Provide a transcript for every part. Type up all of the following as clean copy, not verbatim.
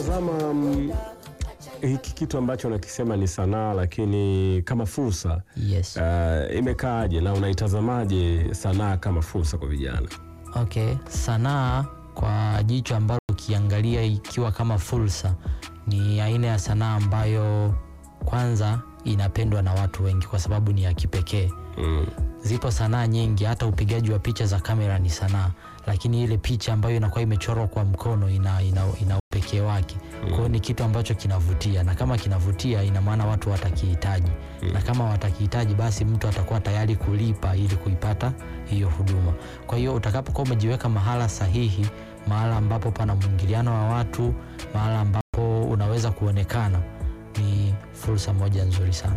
unapotazama hiki kitu ambacho nakisema ni sanaa lakini kama fursa, Yes. Imekaaje na unaitazamaje sanaa kama fursa kwa vijana? Okay, sanaa kwa jicho ambalo ukiangalia ikiwa kama fursa ni aina ya sanaa ambayo kwanza inapendwa na watu wengi kwa sababu ni ya kipekee. Zipo sanaa nyingi, hata upigaji wa picha za kamera ni sanaa, lakini ile picha ambayo inakuwa imechorwa kwa mkono ina upekee wake. Kwa hiyo ni kitu ambacho kinavutia, na kama kinavutia ina maana watu watakihitaji. Na kama watakihitaji basi mtu atakuwa tayari kulipa ili kuipata hiyo huduma. Kwa hiyo utakapokuwa umejiweka mahala sahihi, mahala ambapo pana mwingiliano wa watu, mahala ambapo unaweza kuonekana, ni fursa moja nzuri sana.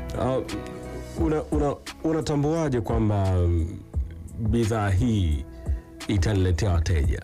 Unatambuaje kwamba bidhaa hii itaniletea wateja?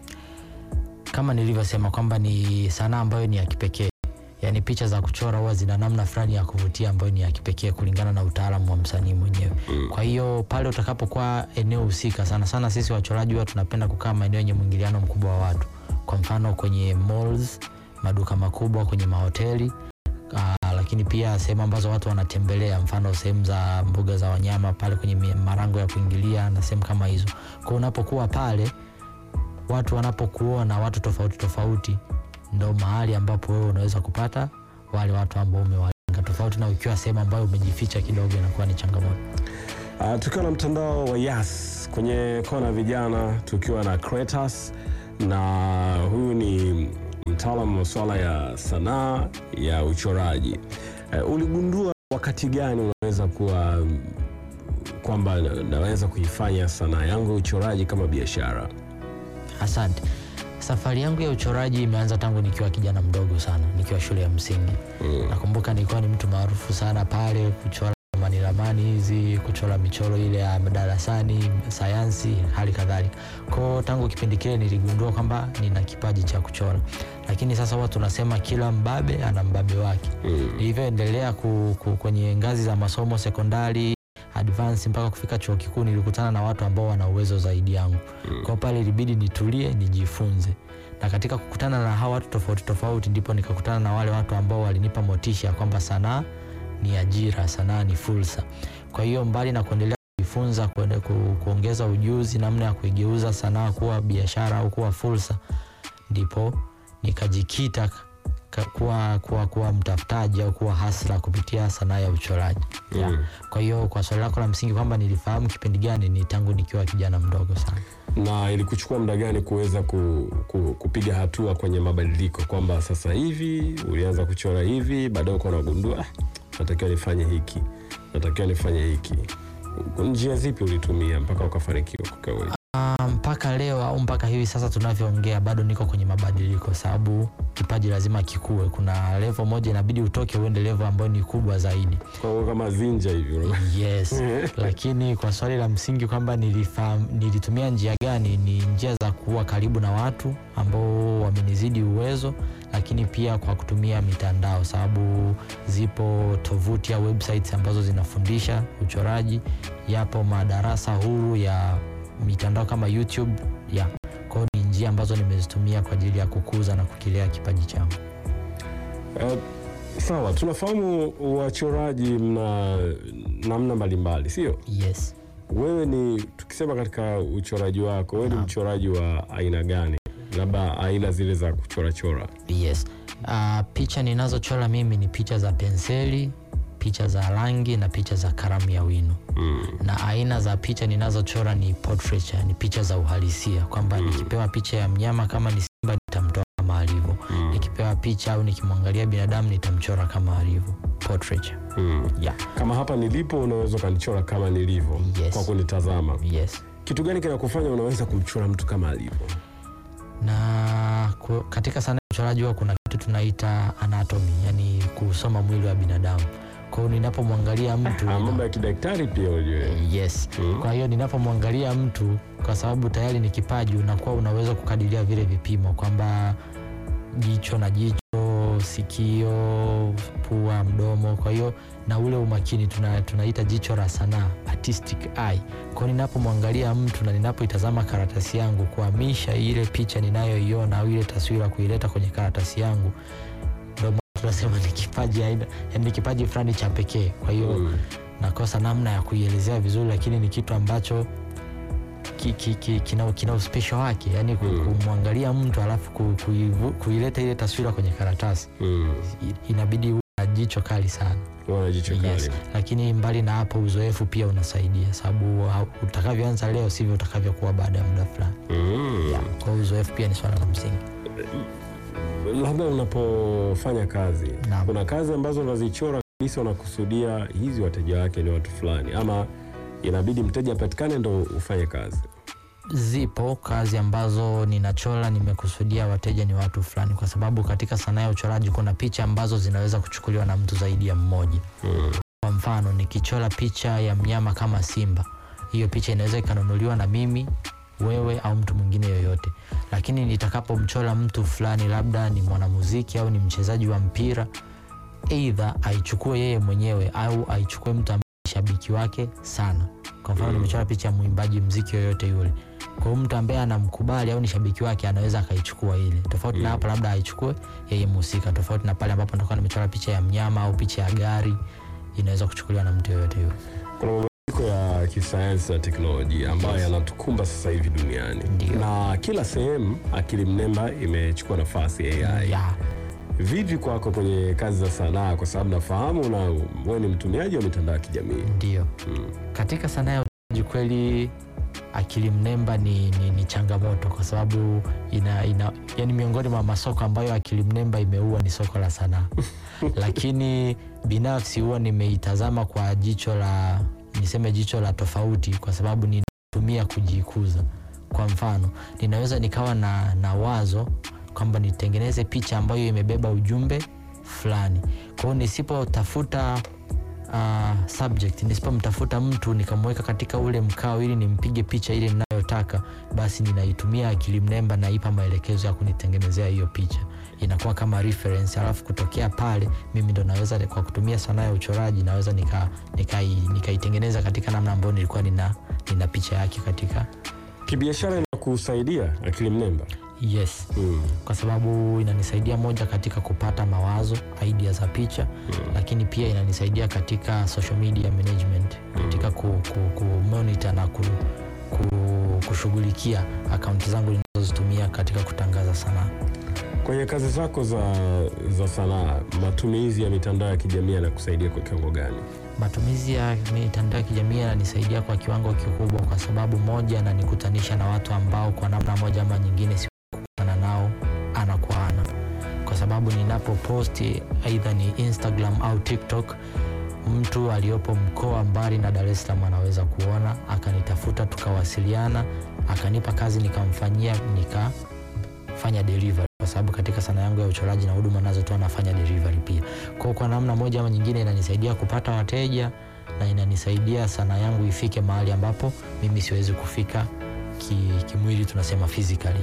Kama nilivyosema kwamba ni sanaa ambayo ni ya kipekee. Yaani picha za kuchora huwa zina namna fulani ya kuvutia ambayo ni ya kipekee kulingana na utaalamu wa msanii mwenyewe. Kwa hiyo pale utakapokuwa eneo husika, sana sana sisi wachoraji huwa tunapenda kukaa maeneo yenye mwingiliano mkubwa wa watu. Kwa mfano kwenye malls, maduka makubwa, kwenye mahoteli, lakini pia sehemu ambazo watu wanatembelea, mfano sehemu za mbuga za wanyama, pale kwenye marango ya kuingilia na sehemu kama hizo. Kwa unapokuwa pale, watu wanapokuona, watu tofauti tofauti, ndo mahali ambapo wewe unaweza kupata wale watu ambao umewalenga, tofauti na ukiwa sehemu ambayo umejificha kidogo, inakuwa ni changamoto. Tukiwa na mtandao wa Yas kwenye kona vijana, tukiwa na Kretas, na huyu ni mtaalamu wa swala ya sanaa ya uchoraji. Uligundua wakati gani unaweza kuwa kwamba naweza kuifanya sanaa yangu uchoraji kama biashara? Asante. Safari yangu ya uchoraji imeanza tangu nikiwa kijana mdogo sana, nikiwa shule ya msingi. Nakumbuka nilikuwa ni mtu maarufu sana pale, kuchora ramani hizi, kuchora michoro ile ya darasani, sayansi, hali kadhalika. Kwa tangu kipindi kile niligundua kwamba nina kipaji cha kuchora. Lakini sasa watu tunasema kila mbabe ana mbabe wake. Nilivyoendelea kwenye ngazi za masomo sekondari, advance mpaka kufika chuo kikuu, nilikutana na watu ambao wana uwezo zaidi yangu. Kwa pale ilibidi nitulie, nijifunze. Na katika kukutana na hawa watu tofauti tofauti ndipo nikakutana na wale watu ambao walinipa motisha kwamba sanaa ni ajira, sanaa ni fursa. Kwa hiyo mbali na kuendelea kujifunza, kuongeza ujuzi namna ya kuigeuza sanaa kuwa biashara au kuwa fursa, ndipo nikajikita kuwa mtafutaji au kuwa hasla kupitia sanaa ya uchoraji. Kwa hiyo kwa swali lako la msingi kwamba nilifahamu kipindi gani, ni tangu nikiwa kijana mdogo sana. Na ilikuchukua muda gani kuweza kupiga hatua kwenye mabadiliko, kwamba sasa hivi ulianza kuchora hivi, baadaye uko unagundua natakiwa nifanye hiki, natakiwa nifanye hiki? Njia zipi ulitumia mpaka ukafanikiwa kwa kweli? Mpaka leo au mpaka hivi sasa tunavyoongea bado niko kwenye mabadiliko, sababu kipaji lazima kikue. Kuna level moja inabidi utoke uende level ambayo ni kubwa zaidi. Kwa hiyo kama zinja hivi. Yes. Lakini kwa swali la msingi kwamba nilitumia njia gani, ni njia za kuwa karibu na watu ambao wamenizidi uwezo, lakini pia kwa kutumia mitandao, sababu zipo tovuti ya websites ambazo zinafundisha uchoraji, yapo madarasa huru ya mitandao kama YouTube. Kwa ni njia ambazo nimezitumia kwa ajili ya kukuza na kukilea kipaji changu. Sawa, tunafahamu wachoraji mna namna mbalimbali, sio? Yes. Wewe ni, tukisema katika uchoraji wako, wewe ni mchoraji wa aina gani? Labda aina zile za kuchora. Yes. Picha ninazochora mimi ni picha za penseli, picha za rangi na picha za kalamu ya wino. Na aina za picha ninazochora ni portraiture, ni picha za uhalisia, kwamba nikipewa picha ya mnyama kama ni simba nitamtoa kama alivyo. Nikipewa picha au nikimwangalia binadamu nitamchora kama alivyo. Portraiture. Kama hapa nilipo unaweza kunichora kama nilivyo. Yes. Kwa kunitazama. Yes. Kitu gani kinakufanya unaweza kumchora mtu kama alivyo? Na katika sanaa ya uchoraji huwa kuna kitu tunaita anatomy, yani kusoma mwili wa binadamu. Kwa hiyo ninapomwangalia mtu, mambo ya kidaktari pia unajue. Yes. Kwa hiyo ninapomwangalia mtu, kwa sababu tayari ni kipaji, unakuwa unaweza kukadiria vile vipimo kwamba jicho na jicho, macho, sikio, pua, mdomo. Kwa hiyo na ule umakini tunaita jicho la sanaa, artistic eye. Kwa ninapomwangalia mtu na ninapoitazama karatasi yangu, kuhamisha ile picha ninayoiona au ile taswira kuileta kwenye karatasi yangu, ndio tunasema ni kipaji aina, yani ni kipaji fulani cha pekee. Kwa hiyo nakosa namna ya kuielezea vizuri, lakini ni kitu ambacho kina uspesho wake, yani kumwangalia mtu alafu kuileta ile taswira kwenye karatasi. Inabidi uwe na jicho kali sana. Yes. Lakini mbali na hapo, uzoefu pia unasaidia, sababu utakavyoanza leo sivyo utakavyokuwa baada ya muda fulani. Kwa uzoefu pia ni swala la msingi. Labda unapofanya kazi, kuna kazi ambazo unazichora kabisa unakusudia hizi wateja wake ni watu fulani, ama inabidi mteja apatikane ndo ufanye kazi? Zipo kazi ambazo ninachora nimekusudia wateja ni watu fulani, kwa sababu katika sanaa ya uchoraji kuna picha ambazo zinaweza kuchukuliwa na mtu zaidi ya mmoja. Kwa mfano, nikichora picha ya mnyama kama simba, hiyo picha inaweza ikanunuliwa na mimi, wewe au mtu mwingine yoyote. Lakini nitakapomchora mtu fulani, labda ni mwanamuziki au ni mchezaji wa mpira, either aichukue yeye mwenyewe au aichukue mtu ambaye shabiki wake sana. Kwa mfano, nimechora picha ya mwimbaji muziki yoyote yule, kwa mtu ambaye anamkubali au ni shabiki wake anaweza akaichukua ile. Tofauti na hapo, labda aichukue yeye mhusika. Tofauti na pale ambapo nitakuwa nimechora picha ya mnyama au picha ya gari, inaweza kuchukuliwa na mtu yoyote yule. Kuna mabadiliko ya kisayansi na teknolojia ambayo yanatukumba sasa hivi duniani. Na kila sehemu akili mnemba imechukua nafasi ya AI. Vipi kwako kwenye kazi za sanaa, kwa sababu nafahamu na wewe ni mtumiaji wa mitandao ya kijamii? Ndio. Katika sanaa ya uchoraji kweli akili mnemba ni changamoto, kwa sababu yani miongoni mwa masoko ambayo akili mnemba imeua ni soko la sanaa. Lakini binafsi huwa nimeitazama kwa jicho la tofauti, kwa sababu ninatumia kujikuza. Kwa mfano, ninaweza nikawa na wazo kwamba nitengeneze picha ambayo imebeba ujumbe fulani. Kwa hiyo nisipotafuta subject, nisipomtafuta mtu nikamweka katika ule mkao ili nimpige picha ile ninayotaka, basi ninaitumia akili mnemba, naipa maelekezo ya kunitengenezea hiyo picha. Inakuwa kama reference, alafu kutokea pale mimi ndo naweza, kwa kutumia sanaa ya uchoraji, naweza nikaitengeneza katika namna ambayo nilikuwa nina picha yake katika. Kibiashara inakusaidia akili mnemba? Yes. Kwa sababu inanisaidia moja katika kupata mawazo, idea za picha, lakini pia inanisaidia katika social media management, katika kumonitor na kushughulikia akaunti zangu ninazozitumia katika kutangaza sanaa. Kwenye kazi zako za sanaa, matumizi ya mitandao ya kijamii yanakusaidia kwa kiwango gani? Matumizi ya mitandao ya kijamii yananisaidia kwa kiwango kikubwa, kwa sababu moja, yananikutanisha na watu ambao kwa namna moja ama nyingine sikutana nao ana kwa ana. Kwa sababu ninapoposti either ni Instagram au TikTok, mtu aliyopo mkoa mbali na Dar es Salaam anaweza kuona, akanitafuta, tukawasiliana, akanipa kazi nikamfanyia, nikafanya delivery. Kwa sababu katika sanaa yangu ya uchoraji na huduma nazotoa nafanya delivery pia. Kwa namna moja ama nyingine inanisaidia kupata wateja, na inanisaidia sanaa yangu ifike mahali ambapo mimi siwezi kufika kimwili, tunasema physically.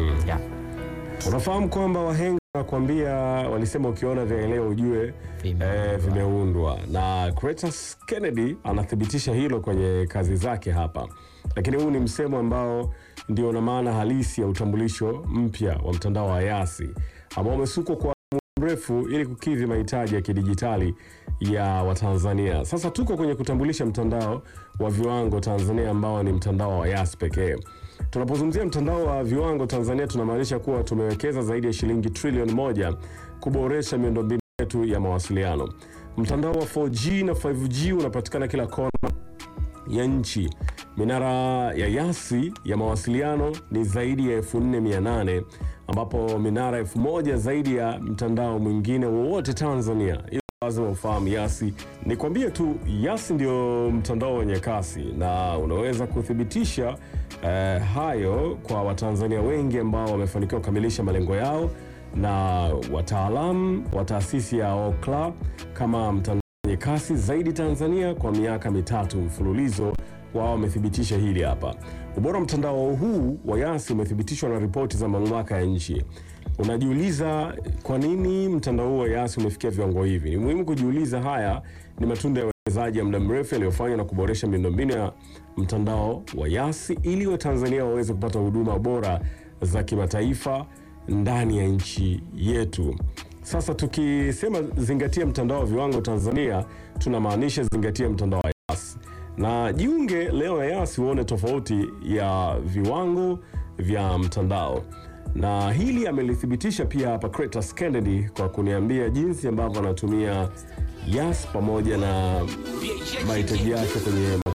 Unafahamu kwamba wahenga wanakuambia, walisema ukiona vya leo ujue vimeundwa, na Cletus Kennedy anathibitisha hilo kwenye kazi zake hapa. Lakini huu ni msemo ambao ndio na maana halisi ya utambulisho mpya wa mtandao wa Yasi, ambao umesukwa kwa mrefu ili kukidhi mahitaji ya kidijitali ya Watanzania. Sasa tuko kwenye kutambulisha mtandao wa viwango Tanzania, ambao ni mtandao wa Yasi pekee. Tunapozungumzia mtandao wa viwango Tanzania, tunamaanisha kuwa tumewekeza zaidi ya shilingi trilioni 1 kuboresha miundombinu yetu ya mawasiliano. Mtandao wa 4G na 5G unapatikana kila kona ya nchi. Minara ya Yasi ya mawasiliano ni zaidi ya 4800, ambapo minara 1000 zaidi ya mtandao mwingine wowote Tanzania. Lazima ufahamu Yasi. Nikwambie tu, Yasi ndio mtandao wenye kasi, na unaweza kuthibitisha hayo kwa Watanzania wengi ambao wamefanikiwa kukamilisha malengo yao, na wataalamu wa taasisi ya Ookla kama mtandao wenye kasi zaidi Tanzania kwa miaka 3 mfululizo, wao wamethibitisha hili hapa. Ubora mtandao huu wa Yasi umethibitishwa na ripoti za mamlaka ya nchi. Unajiuliza kwa nini mtandao huu wa Yas umefikia viwango hivi? Ni muhimu kujiuliza. Haya ni matunda ya uwekezaji ya muda mrefu yaliyofanywa na kuboresha miundombinu ya mtandao wa Yas ili Watanzania waweze kupata huduma bora za kimataifa ndani ya nchi yetu. Sasa tukisema zingatia mtandao wa viwango Tanzania, tunamaanisha zingatia mtandao wa Yas. Na jiunge leo na Yas uone tofauti ya viwango vya mtandao. Na hili amelithibitisha pia hapa Cletus Kennedy kwa kuniambia jinsi ambavyo anatumia Yas pamoja na mahitaji yake kwenye